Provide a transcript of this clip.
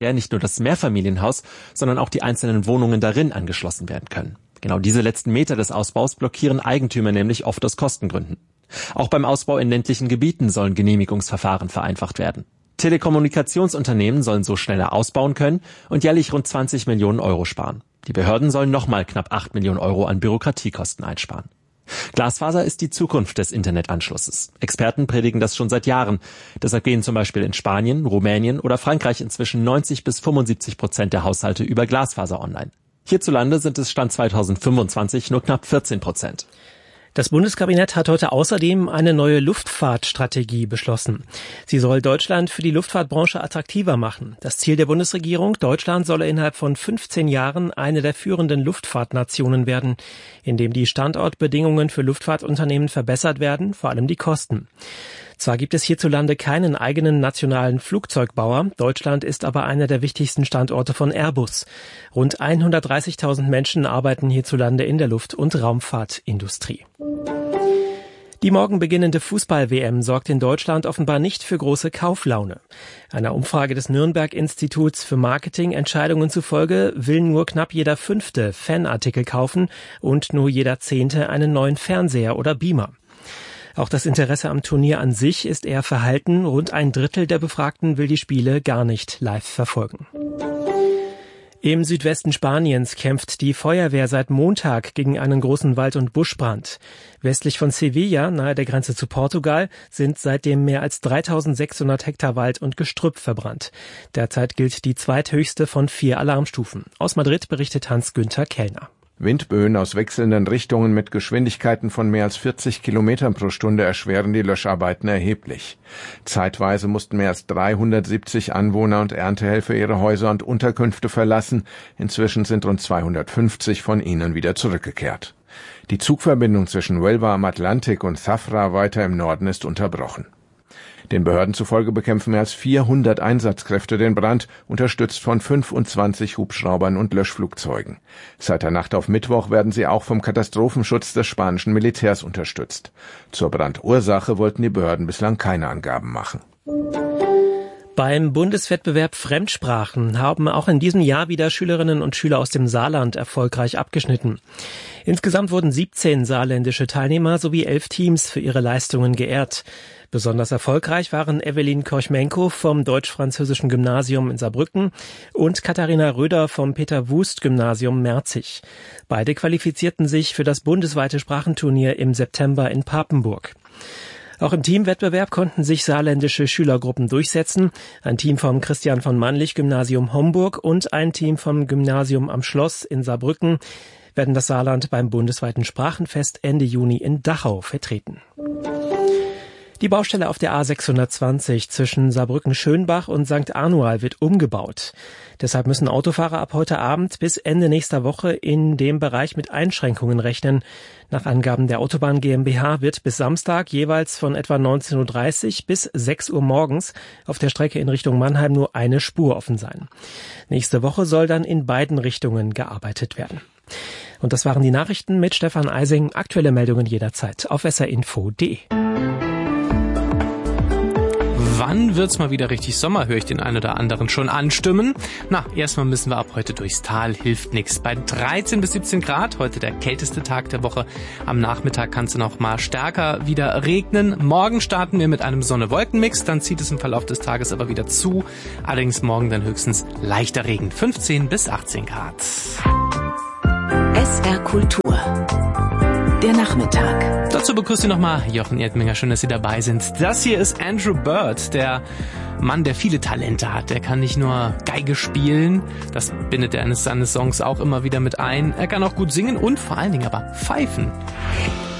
nicht nur das Mehrfamilienhaus, sondern auch die einzelnen Wohnungen darin angeschlossen werden können. Genau diese letzten Meter des Ausbaus blockieren Eigentümer nämlich oft aus Kostengründen. Auch beim Ausbau in ländlichen Gebieten sollen Genehmigungsverfahren vereinfacht werden. Telekommunikationsunternehmen sollen so schneller ausbauen können und jährlich rund 20 Millionen Euro sparen. Die Behörden sollen nochmal knapp 8 Millionen Euro an Bürokratiekosten einsparen. Glasfaser ist die Zukunft des Internetanschlusses. Experten predigen das schon seit Jahren. Deshalb gehen zum Beispiel in Spanien, Rumänien oder Frankreich inzwischen 90-75% der Haushalte über Glasfaser online. Hierzulande sind es Stand 2025 nur knapp 14%. Das Bundeskabinett hat heute außerdem eine neue Luftfahrtstrategie beschlossen. Sie soll Deutschland für die Luftfahrtbranche attraktiver machen. Das Ziel der Bundesregierung: Deutschland solle innerhalb von 15 Jahren eine der führenden Luftfahrtnationen werden, indem die Standortbedingungen für Luftfahrtunternehmen verbessert werden, vor allem die Kosten. Zwar gibt es hierzulande keinen eigenen nationalen Flugzeugbauer, Deutschland ist aber einer der wichtigsten Standorte von Airbus. Rund 130.000 Menschen arbeiten hierzulande in der Luft- und Raumfahrtindustrie. Die morgen beginnende Fußball-WM sorgt in Deutschland offenbar nicht für große Kauflaune. Einer Umfrage des Nürnberg-Instituts für Marketingentscheidungen zufolge will nur knapp jeder 5. Fanartikel kaufen und nur jeder 10. einen neuen Fernseher oder Beamer. Auch das Interesse am Turnier an sich ist eher verhalten. Rund ein Drittel der Befragten will die Spiele gar nicht live verfolgen. Im Südwesten Spaniens kämpft die Feuerwehr seit Montag gegen einen großen Wald- und Buschbrand. Westlich von Sevilla, nahe der Grenze zu Portugal, sind seitdem mehr als 3.600 Hektar Wald und Gestrüpp verbrannt. Derzeit gilt die zweithöchste von 4 Alarmstufen. Aus Madrid berichtet Hans-Günther Kellner. Windböen aus wechselnden Richtungen mit Geschwindigkeiten von mehr als 40 Kilometern pro Stunde erschweren die Löscharbeiten erheblich. Zeitweise mussten mehr als 370 Anwohner und Erntehelfer ihre Häuser und Unterkünfte verlassen. Inzwischen sind rund 250 von ihnen wieder zurückgekehrt. Die Zugverbindung zwischen Huelva am Atlantik und Zafra weiter im Norden ist unterbrochen. Den Behörden zufolge bekämpfen mehr als 400 Einsatzkräfte den Brand, unterstützt von 25 Hubschraubern und Löschflugzeugen. Seit der Nacht auf Mittwoch werden sie auch vom Katastrophenschutz des spanischen Militärs unterstützt. Zur Brandursache wollten die Behörden bislang keine Angaben machen. Beim Bundeswettbewerb Fremdsprachen haben auch in diesem Jahr wieder Schülerinnen und Schüler aus dem Saarland erfolgreich abgeschnitten. Insgesamt wurden 17 saarländische Teilnehmer sowie 11 Teams für ihre Leistungen geehrt. Besonders erfolgreich waren Evelyn Korchmenko vom Deutsch-Französischen Gymnasium in Saarbrücken und Katharina Röder vom Peter-Wust-Gymnasium Merzig. Beide qualifizierten sich für das bundesweite Sprachenturnier im September in Papenburg. Auch im Teamwettbewerb konnten sich saarländische Schülergruppen durchsetzen. Ein Team vom Christian von Mannlich Gymnasium Homburg und ein Team vom Gymnasium am Schloss in Saarbrücken werden das Saarland beim bundesweiten Sprachenfest Ende Juni in Dachau vertreten. Die Baustelle auf der A620 zwischen Saarbrücken-Schönbach und St. Anual wird umgebaut. Deshalb müssen Autofahrer ab heute Abend bis Ende nächster Woche in dem Bereich mit Einschränkungen rechnen. Nach Angaben der Autobahn GmbH wird bis Samstag jeweils von etwa 19.30 Uhr bis 6 Uhr morgens auf der Strecke in Richtung Mannheim nur eine Spur offen sein. Nächste Woche soll dann in beiden Richtungen gearbeitet werden. Und das waren die Nachrichten mit Stefan Eising. Aktuelle Meldungen jederzeit auf srinfo.de. Wann wird's mal wieder richtig Sommer, höre ich den einen oder anderen schon anstimmen. Na, erstmal müssen wir ab heute durchs Tal, hilft nix. Bei 13 bis 17 Grad, heute der kälteste Tag der Woche. Am Nachmittag kann es noch mal stärker wieder regnen. Morgen starten wir mit einem Sonne-Wolken-Mix, dann zieht es im Verlauf des Tages aber wieder zu. Allerdings morgen dann höchstens leichter Regen, 15 bis 18 Grad. SR Kultur. Der Nachmittag. Dazu begrüßt ihr nochmal Jochen Erdminger. Schön, dass Sie dabei sind. Das hier ist Andrew Bird, der Mann, der viele Talente hat. Er kann nicht nur Geige spielen, das bindet er in seine Songs auch immer wieder mit ein. Er kann auch gut singen und vor allen Dingen aber pfeifen.